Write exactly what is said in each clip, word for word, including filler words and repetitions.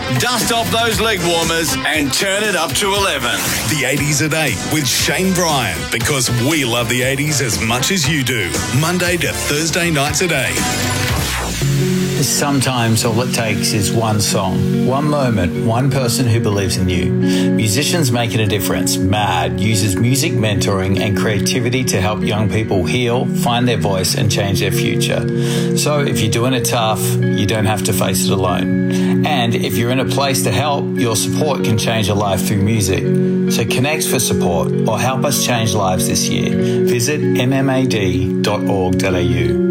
Dust off those leg warmers and turn it up to eleven. The eighties at eight with Shane Bryan, because we love the eighties as much as you do. Monday to Thursday nights at eight. Sometimes all it takes is one song, one moment, one person who believes in you. Musicians Making a Difference, MAD, uses music mentoring and creativity to help young people heal, find their voice and change their future. So if you're doing it tough, you don't have to face it alone. And if you're in a place to help, your support can change a life through music. So connect for support or help us change lives this year. Visit m m a d dot org dot a u.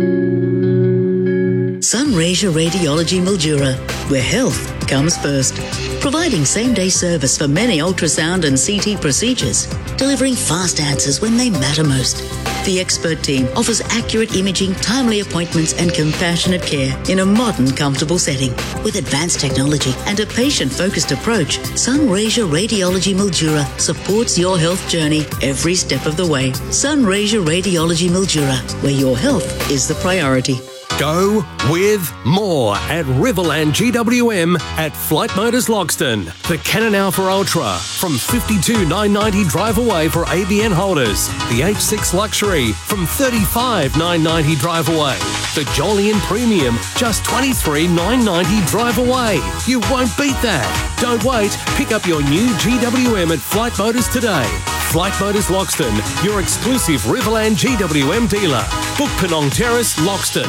Sunraysia Radiology Mildura, where health comes first. Providing same-day service for many ultrasound and C T procedures, delivering fast answers when they matter most. The expert team offers accurate imaging, timely appointments and compassionate care in a modern, comfortable setting. With advanced technology and a patient-focused approach, Sunraysia Radiology Mildura supports your health journey every step of the way. Sunraysia Radiology Mildura, where your health is the priority. Go with more at Riverland G W M at Flight Motors Loxton. The Canon Alpha Ultra from fifty-two thousand nine hundred ninety drive away for A B N holders. The H six Luxury from thirty-five thousand nine hundred ninety drive away. The Jolyon Premium just twenty-three thousand nine hundred ninety drive away. You won't beat that. Don't wait. Pick up your new G W M at Flight Motors today. Flight Motors Loxton, your exclusive Riverland G W M dealer. Book Penong Terrace, Loxton.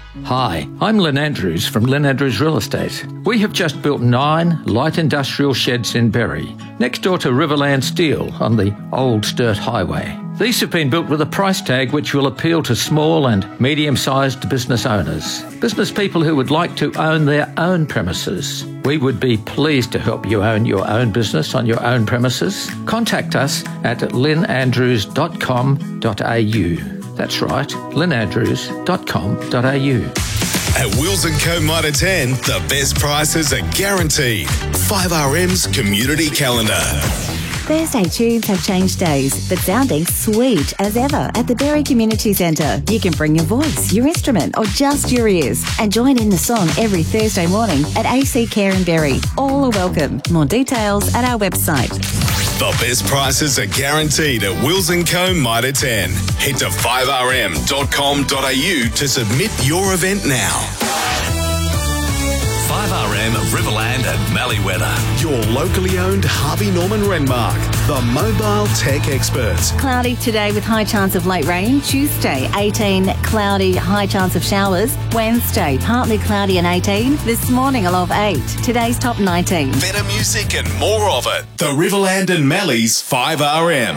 Hi, I'm Lynn Andrews from Lynn Andrews Real Estate. We have just built nine light industrial sheds in Berry, next door to Riverland Steel on the Old Sturt Highway. These have been built with a price tag which will appeal to small and medium-sized business owners, business people who would like to own their own premises. We would be pleased to help you own your own business on your own premises. Contact us at lynn andrews dot com dot a u. That's right, lynn andrews dot com dot a u. At Wheels and Co Mitre ten, the best prices are guaranteed. five R M's Community Calendar. Thursday tunes have changed days, but sounding sweet as ever at the Berry Community Centre. You can bring your voice, your instrument, or just your ears and join in the song every Thursday morning at A C Care in Berry. All are welcome. More details at our website. The best prices are guaranteed at Wheels and Co Mitre ten. Head to five r m dot com dot a u to submit your event now. five R M Riverland and Malleeweather. Your locally owned Harvey Norman Renmark, the mobile tech experts. Cloudy today with high chance of late rain. Tuesday, eighteen, cloudy, high chance of showers. Wednesday, partly cloudy and eighteen. This morning, a low of eight. Today's top nineteen. Better music and more of it. The Riverland and Mallee's five R M.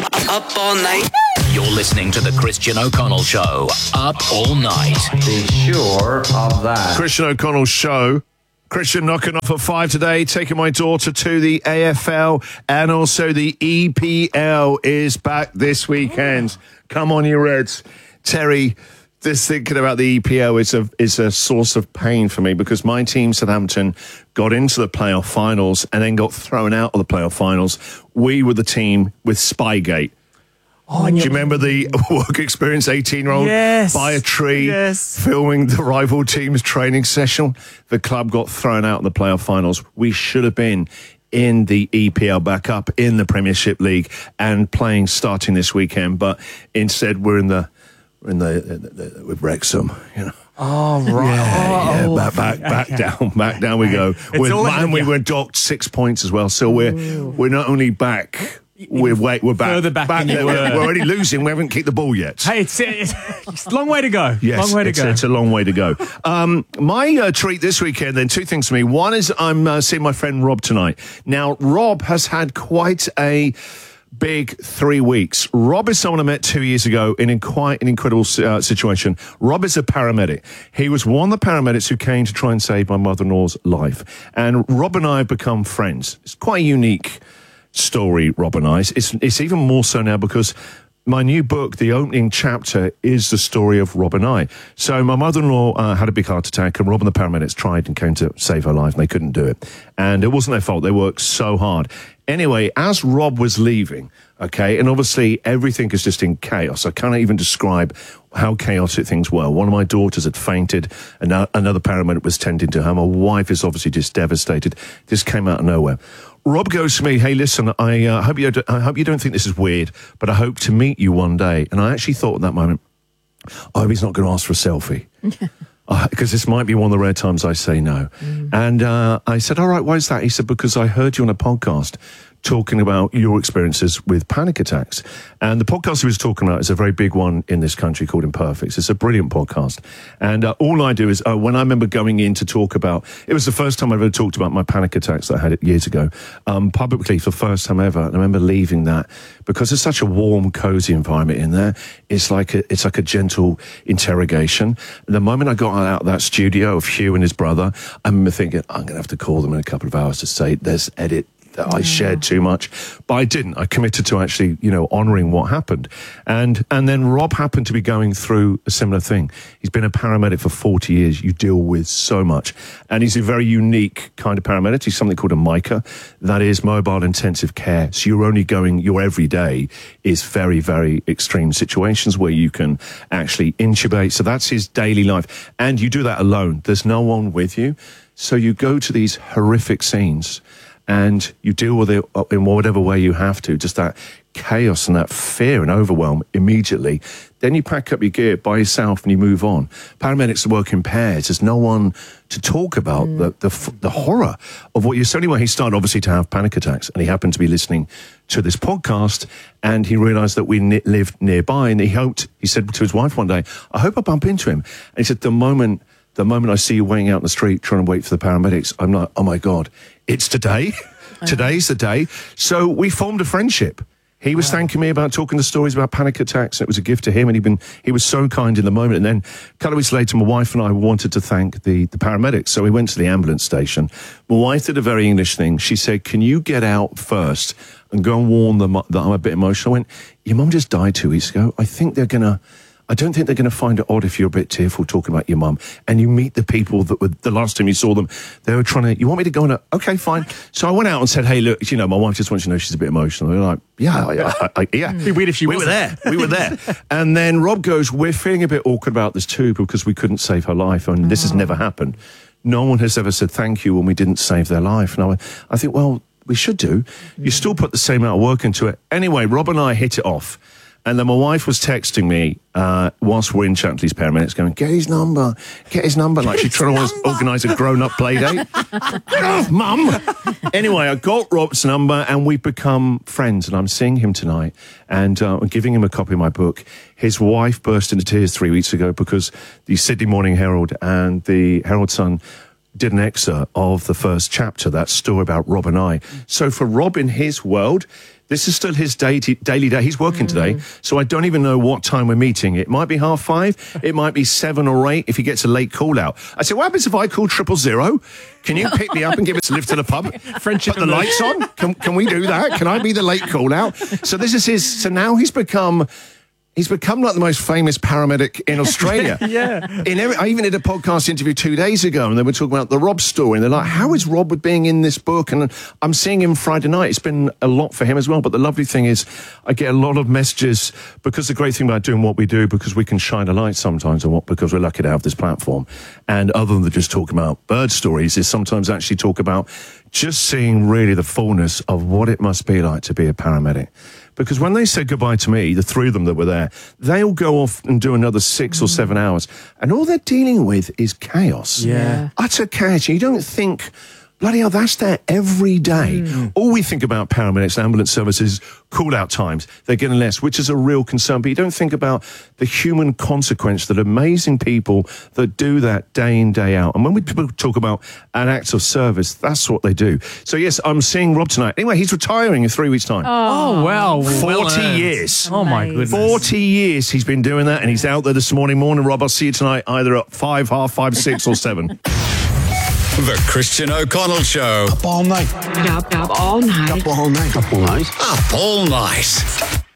Up all night. You're listening to the Christian O'Connell Show. Up all night. Be sure of that. Christian O'Connell Show. Christian knocking off at five today, taking my daughter to the A F L, and also the E P L is back this weekend. Come on, you Reds. Terry, this thinking about the E P L is a, is a source of pain for me because my team, Southampton, got into the playoff finals and then got thrown out of the playoff finals. We were the team with Spygate. Oh, do you remember the work experience eighteen-year-old yes. by a tree yes. filming the rival team's training session? The club got thrown out in the playoff finals. We should have been in the E P L back up in the Premiership League and playing starting this weekend, but instead we're in the we're in the, the, the with Wrexham, you know. Oh right, yeah, oh, yeah. back, back, back down, back down we go. With, and we were docked six points as well, so we're Ooh. we're not only back. We're wait, we're back. Further back, back than you there. were. We're already losing. We haven't kicked the ball yet. Hey, it's, it's, it's a long way to go. Yes, long way to it's, go. it's a long way to go. Um, my uh, treat this weekend, then, two things for me. One is I'm uh, seeing my friend Rob tonight. Now, Rob has had quite a big three weeks. Rob is someone I met two years ago in, in quite an incredible uh, situation. Rob is a paramedic. He was one of the paramedics who came to try and save my mother-in-law's life. And Rob and I have become friends. It's quite unique story, Rob and I. It's, it's even more so now because my new book, the opening chapter, is the story of Rob and I. So my mother-in-law uh, had a big heart attack, and Rob and the paramedics tried and came to save her life, and they couldn't do it. And it wasn't their fault. They worked so hard. Anyway, as Rob was leaving, okay, and obviously everything is just in chaos. I can't even describe how chaotic things were. One of my daughters had fainted, and another paramedic was tending to her. My wife is obviously just devastated. This came out of nowhere. Rob goes to me, hey, listen, I uh, hope you I hope you don't think this is weird, but I hope to meet you one day. And I actually thought at that moment, I hope he's not going to ask for a selfie. Because uh, this might be one of the rare times I say no. Mm. And uh, I said, all right, why is that? He said, because I heard you on a podcast talking about your experiences with panic attacks. And the podcast he was talking about is a very big one in this country called Imperfects. It's a brilliant podcast. And uh, all I do is, uh, when I remember going in to talk about, it was the first time I ever talked about my panic attacks that I had years ago, um, publicly for the first time ever. And I remember leaving that because it's such a warm, cozy environment in there. It's like a, it's like a gentle interrogation. And the moment I got out of that studio of Hugh and his brother, I remember thinking, I'm going to have to call them in a couple of hours to say, there's edit. That I shared too much, but I didn't. I committed to actually, you know, honouring what happened. And and then Rob happened to be going through a similar thing. He's been a paramedic for forty years. You deal with so much. And he's a very unique kind of paramedic. He's something called a MICA. That is mobile intensive care. So you're only going, your everyday is very, very extreme situations where you can actually intubate. So that's his daily life. And you do that alone. There's no one with you. So you go to these horrific scenes and you deal with it in whatever way you have to, just that chaos and that fear and overwhelm immediately. Then you pack up your gear by yourself and you move on. Paramedics work in pairs. There's no one to talk about mm. the, the the horror of what you're... So anyway, he started obviously to have panic attacks, and he happened to be listening to this podcast, and he realised that we n- lived nearby, and he hoped, he said to his wife one day, I hope I bump into him. And he said, the moment... The moment I see you waiting out in the street trying to wait for the paramedics, I'm like, oh my God, it's today. Today's the day. So we formed a friendship. He was wow. thanking me about talking the stories about panic attacks. It was a gift to him, and he'd been, he was so kind in the moment. And then a couple of weeks later, my wife and I wanted to thank the, the paramedics. So we went to the ambulance station. My wife did a very English thing. She said, can you get out first and go and warn them that I'm a bit emotional? I went, your mum just died two weeks ago. I think they're going to... I don't think they're going to find it odd if you're a bit tearful talking about your mum and you meet the people that were, the last time you saw them, they were trying to, you want me to go on a, okay, fine. So I went out and said, hey, look, you know, my wife just wants you to know she's a bit emotional. They're like, yeah, I, I, I, yeah. It'd be weird if she we wasn't. were there. We were there. And then Rob goes, we're feeling a bit awkward about this too because we couldn't save her life, and oh. this has never happened. No one has ever said thank you when we didn't save their life. And I, I think, well, we should do. Mm. You still put the same amount of work into it. Anyway, Rob and I hit it off. And then my wife was texting me uh, whilst we're in chatting to these paramedics, going, get his number, get his number. Like she's trying to organise a grown-up play date. Get off, Mum! Anyway, I got Rob's number and we've become friends. And I'm seeing him tonight and uh, I'm giving him a copy of my book. His wife burst into tears three weeks ago because the Sydney Morning Herald and the Herald Sun did an excerpt of the first chapter, that story about Rob and I. So for Rob in his world... This is still his day to, daily day. He's working mm. today, so I don't even know what time we're meeting. It might be half five. It might be seven or eight if he gets a late call out. I said, what happens if I call triple zero? Can you pick me up and give us a lift to the pub? Friendship. Put the lights on? Can, can we do that? Can I be the late call out? So this is his... So now he's become... He's become like the most famous paramedic in Australia. yeah. In every, I even did a podcast interview two days ago, and they were talking about the Rob story. And they're like, how is Rob with being in this book? And I'm seeing him Friday night. It's been a lot for him as well. But the lovely thing is I get a lot of messages, because the great thing about doing what we do, because we can shine a light sometimes on what, because we're lucky to have this platform. And other than just talking about bird stories, is sometimes actually talk about just seeing really the fullness of what it must be like to be a paramedic. Because when they said goodbye to me, the three of them that were there, they'll go off and do another six mm. or seven hours. And all they're dealing with is chaos. Yeah. Utter chaos. You don't think, bloody hell, that's there every day. Mm. All we think about paramedics, ambulance services, call-out times, they're getting less, which is a real concern. But you don't think about the human consequence that amazing people that do that day in, day out. And when we people talk about an act of service, that's what they do. So, yes, I'm seeing Rob tonight. Anyway, he's retiring in three weeks' time. Oh, wow. forty well years. Oh, my goodness. forty years he's been doing that, and he's out there this morning. Morning, Rob. I'll see you tonight either at five, half five, six or seven. The Christian O'Connell Show. Up all night. Up, up all night. Up all night. Up all night. Up all night.